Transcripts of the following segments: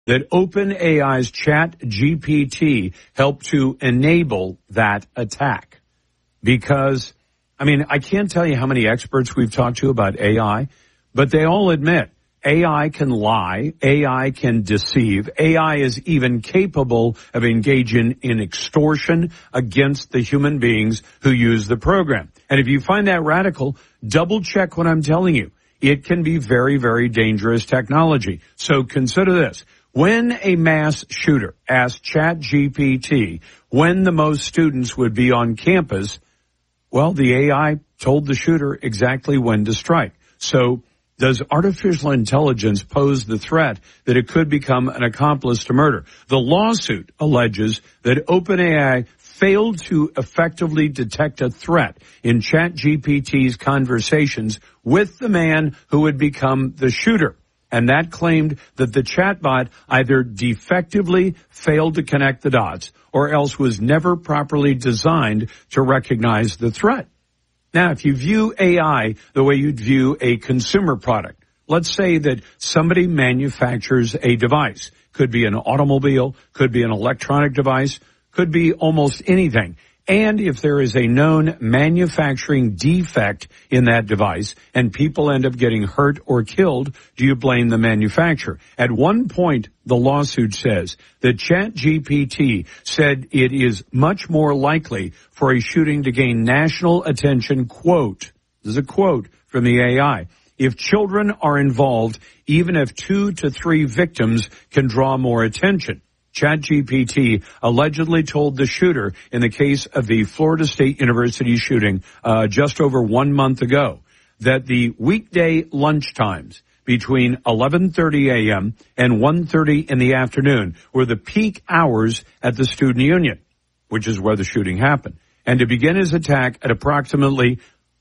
that OpenAI's ChatGPT helped to enable that attack. Because, I can't tell you how many experts we've talked to about AI, but they all admit AI can lie, AI can deceive, AI is even capable of engaging in extortion against the human beings who use the program. And if you find that radical, double check what I'm telling you. It can be very, very dangerous technology. So consider this. When a mass shooter asked ChatGPT when the most students would be on campus, well, the AI told the shooter exactly when to strike. So does artificial intelligence pose the threat that it could become an accomplice to murder? The lawsuit alleges that OpenAI failed to effectively detect a threat in ChatGPT's conversations with the man who would become the shooter. And that claimed that the chatbot either defectively failed to connect the dots or else was never properly designed to recognize the threat. Now, if you view AI the way you'd view a consumer product, let's say that somebody manufactures a device, could be an automobile, could be an electronic device, could be almost anything. And if there is a known manufacturing defect in that device and people end up getting hurt or killed, do you blame the manufacturer? At one point, the lawsuit says that ChatGPT said it is much more likely for a shooting to gain national attention, quote, this is a quote from the AI, if children are involved, even if 2 to 3 victims can draw more attention. ChatGPT allegedly told the shooter in the case of the Florida State University shooting just over 1 month ago that the weekday lunchtimes between 11:30 a.m. and 1:30 in the afternoon were the peak hours at the student union, which is where the shooting happened, and to begin his attack at approximately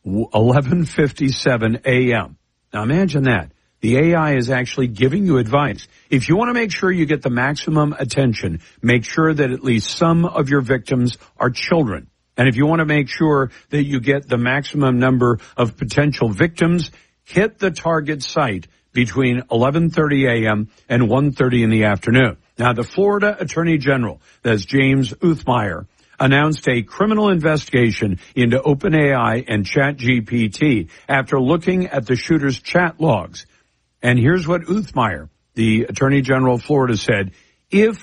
11:57 a.m. Now imagine that. The AI is actually giving you advice. If you want to make sure you get the maximum attention, make sure that at least some of your victims are children. And if you want to make sure that you get the maximum number of potential victims, hit the target site between 11:30 a.m. and 1:30 in the afternoon. Now, the Florida Attorney General, that's James Uthmeier, announced a criminal investigation into OpenAI and ChatGPT after looking at the shooter's chat logs. And here's what Uthmeier, the Attorney General of Florida, said. If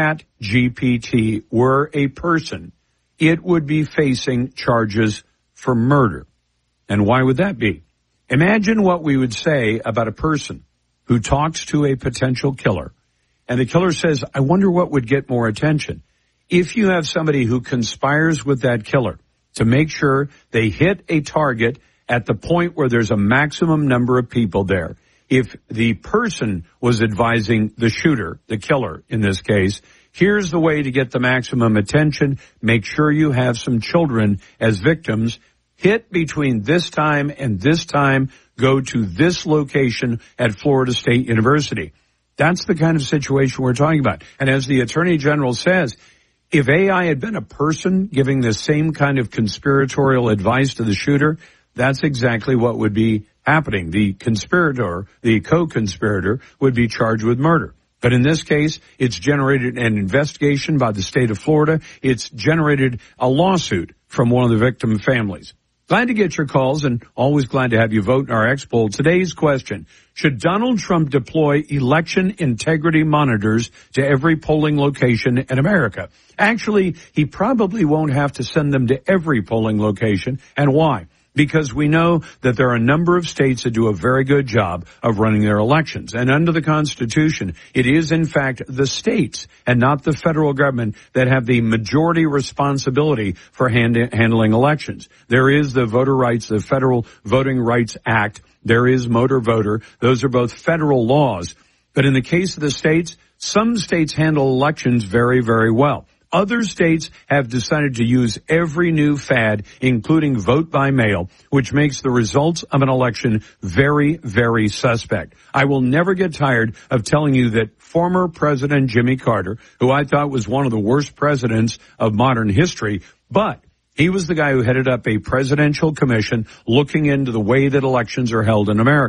ChatGPT were a person, it would be facing charges for murder. And why would that be? Imagine what we would say about a person who talks to a potential killer. And the killer says, I wonder what would get more attention. If you have somebody who conspires with that killer to make sure they hit a target at the point where there's a maximum number of people there, if the person was advising the shooter, the killer in this case, here's the way to get the maximum attention. Make sure you have some children as victims. Hit between this time and this time. Go to this location at Florida State University. That's the kind of situation we're talking about. And as the Attorney General says, if AI had been a person giving the same kind of conspiratorial advice to the shooter, that's exactly what would be happening. The conspirator, the co-conspirator, would be charged with murder. But in this case, it's generated an investigation by the state of Florida. It's generated a lawsuit from one of the victim families. Glad to get your calls and always glad to have you vote in our X poll. Today's question, should Donald Trump deploy election integrity monitors to every polling location in America? Actually, he probably won't have to send them to every polling location. And why? Because we know that there are a number of states that do a very good job of running their elections. And under the Constitution, it is, in fact, the states and not the federal government that have the majority responsibility for handling elections. There is the voter rights, the Federal Voting Rights Act. There is motor voter. Those are both federal laws. But in the case of the states, some states handle elections very, very well. Other states have decided to use every new fad, including vote by mail, which makes the results of an election very, very suspect. I will never get tired of telling you that former President Jimmy Carter, who I thought was one of the worst presidents of modern history, but he was the guy who headed up a presidential commission looking into the way that elections are held in America.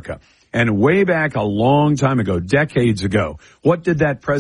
And way back a long time ago, decades ago, what did that president